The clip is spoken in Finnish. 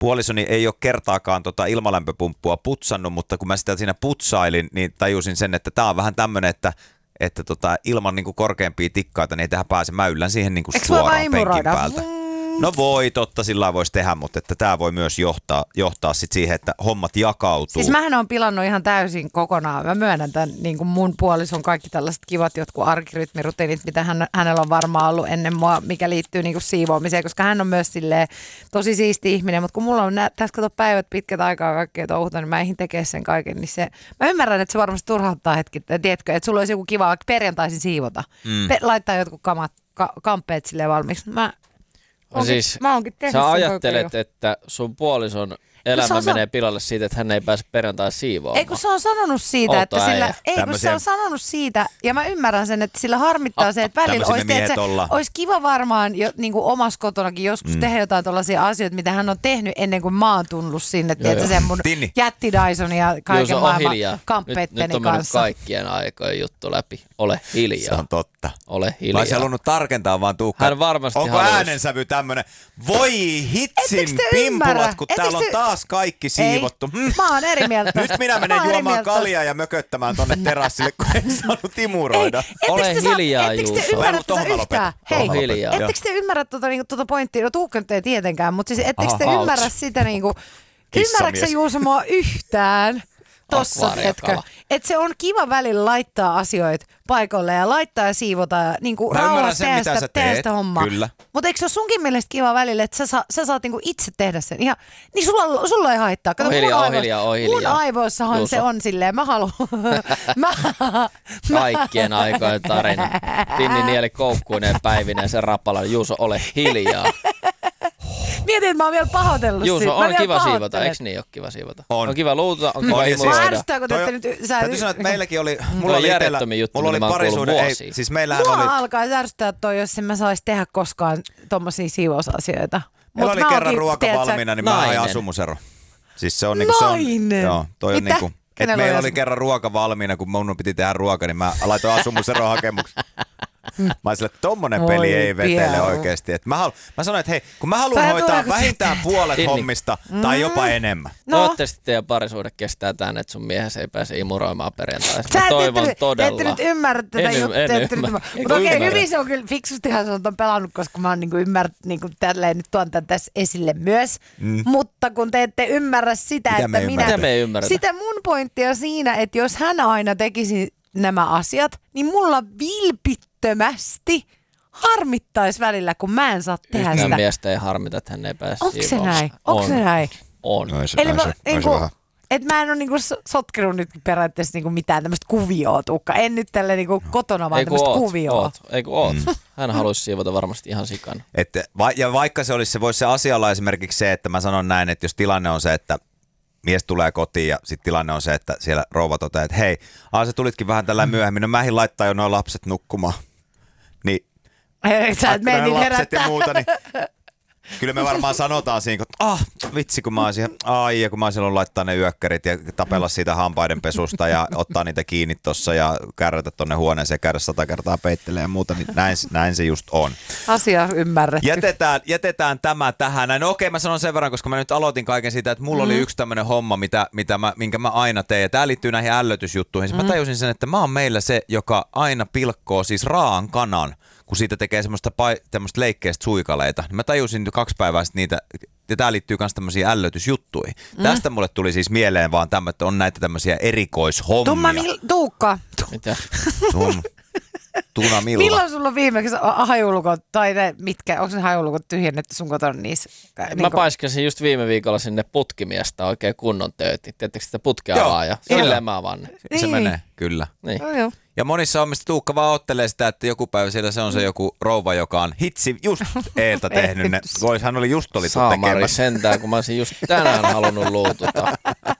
puolisoni ei ole kertaakaan ilmalämpöpumppua putsannut, mutta kun mä sitä siinä putsailin, niin tajusin sen, että tää on vähän tämmönen, että ilman niinku korkeampia tikkaita, niin ei tähän pääse. Mä yllän siihen niinku suoraan penkin päältä. No voi, totta, sillä voisi tehdä, mutta että tämä voi myös johtaa sit siihen, että hommat jakautuu. Siis mähän on pilannut ihan täysin kokonaan. Mä myönnän tämän niin kuin mun puolison kaikki tällaiset kivat jotkut arkirytmirutiinit, mitä hänellä on varmaan ollut ennen mua, mikä liittyy niin kuin siivoamiseen, koska hän on myös silleen tosi siisti ihminen, mutta kun mulla on tässä kato päivät pitkät aikaa kaikkea touhuta, niin mä eihin tekee sen kaiken, niin mä ymmärrän, että se varmasti turhauttaa hetki, tiedätkö, että sulla olisi joku kiva vaikka perjantaisin siivota, laittaa jotkut kamppeet silleen valmiiksi. Sä ajattelet, että sun puolison elämä menee pilalle siitä, että hän ei pääse perjantai siivoamaan. Ei kun se on sanonut siitä, että sillä, se on sanonut siitä, ja mä ymmärrän sen, että sillä harmittaa se, että välillä olisi kiva varmaan jo, niin kuin omassa kotonakin joskus tehdä jotain tällaisia asioita, mitä hän on tehnyt ennen kuin mä oon tullut sinne, että sen mun jätti Dyson ja kaiken maailman kamppeitteni kanssa. Nyt on mennyt kaikkien aikojen juttu läpi. Ole hiljaa. Se on totta. Ole hiljaa. Mä olisin halunnut tarkentaa vaan Tuukka. Hän varmasti onko äänensävy tämmönen, voi hitsin pimpulat, kun täällä on taas kaikki siivottu. Mä oon eri mieltä. Nyt minä menen juomaan kaljaa ja mököttämään tonne terassille, kun en saanut imuroida. Ole hiljaa, Juuso. Ettekö te ymmärrä tätä yhtään? Hei, ettekö te ymmärrä tuota pointtia? No Tuukka nyt ei tietenkään, mutta siis ettekö te ymmärrä sitä niinku, ymmärrätkö sä Juuso mua yhtään? Tossa, hetkö. Että se on kiva välillä laittaa asioita paikoille ja laittaa ja siivota ja niinku rauhassa tehdä sitä hommaa. Mutta eikö se ole sunkin mielestä kiva välillä, että sä saat niinku itse tehdä sen? Ihan, niin sulla ei haittaa. Kato, mun aivoissahan Juuso. Se on silleen, mä haluan. Kaikkien aikojen tarina. Tinni nieli koukkuineen päivineen sen rapalla. Juuso, ole hiljaa. Mietin, että mä oon vielä pahoitellut. Juuso, on kiva siivota, eikö niin ole kiva siivota? On kiva luuta, on kiva imuroida. Ärsyttääkö te nyt? Täytyy sanoa, että meilläkin oli, mulla oli parisuuden, siis meillähän mua oli. Mua alkaa ärsyttää toi, jos en mä sais tehdä koskaan tommosia siivousasioita. Meillä oli kerran ruoka valmiina, niin mä hain asumusero. Siis se on niinku se on, joo, toi on niinku. Että meillä oli kerran ruoka valmiina, kun mun piti tehdä ruoka, niin mä laitoin asumusero hakemuksen. Mä sille, että tommonen peli ei vetele oikeesti. Mä sanoin, että hei, kun mä haluan hoitaa vähintään puolet hommista tai jopa enemmän. Toivottavasti teidän parisuhde kestää tän, että sun miehesi ei pääse imuroimaan perjantaisen. Mä toivon todella. Te ette nyt ymmärrä tätä juttua. Mutta okei, hyvin se on kyllä, fiksustihan se on pelannut, koska mä oon niinku ymmärrät, niinku tälleen nyt tuon tän tässä esille myös. Mutta kun te ette ymmärrä sitä, että Mitä me ei ymmärrä? Sitä mun pointtia siinä, että jos hän aina tekisi nämä asiat, niin mulla vilpittömästi harmittaisi välillä, kun mä en saa tehdä sitä. Yhtään miestä ei harmita, että hän ei pääse siivoumaan. Onko se näin? On. Eli että mä en ole niinku sotkenut nyt periaatteessa niinku mitään tämmöistä kuvioa, Tuukka. En nyt tälle niinku kotona, vaan tämmöistä kuvioa. Eikö oot? Hän haluaisi siivota varmasti ihan sikana. Ja vaikka se olisi, se voisi se asia olla esimerkiksi se, että mä sanon näin, että jos tilanne on se, että mies tulee kotiin ja sitten tilanne on se, että siellä rouva toteaa, että hei, sä tulitkin vähän tällä myöhemmin, no mähin laittaa jo nuo lapset nukkumaan. Niin, lapset ja muuta, niin kyllä me varmaan sanotaan siinä, että vitsi kun mä oon ja kun mä oon silloin laittaa ne yökkärit ja tapella siitä hampaiden pesusta ja ottaa niitä kiinni tossa ja kärrätä tonne huoneeseen ja käydä 100 kertaa peittelee ja muuta, niin näin se just on. Asia ymmärretty. Jätetään tämä tähän. No okei, mä sanon sen verran, koska mä nyt aloitin kaiken siitä, että mulla oli yksi tämmönen homma, minkä mä aina teen ja tää liittyy näihin ällötysjuttuihin. Mä tajusin sen, että mä oon meillä se, joka aina pilkkoo siis raaan kanan, kun siitä tekee semmoista leikkeistä suikaleita. Mä tajusin 2 päivää sitten niitä, ja tää liittyy myös tämmöisiin ällötysjuttuihin. Tästä mulle tuli siis mieleen vaan tämä, että on näitä tämmöisiä erikoishommia. Tuukka. Mitä? Tuna Milla. Milloin sulla on viimeksi hajulukot, tai ne mitkä, onko ne hajulukot tyhjennetty sun kotona niissä? Mä paiskasin just viime viikolla sinne putkimiestä oikein kunnon töötti. Tiedättekö sitä putkea vaan ja silleen mä avaan ne. Se menee, kyllä. Niin. Joo. Ja monissa hommissa Tuukka vaan ottelee sitä, että joku päivä siellä se on se joku rouva, joka on hitsi just eeltä tehnyt ne. Hän oli just tekemässä. Saamari sentään, kun mä olisin just tänään halunnut luututa.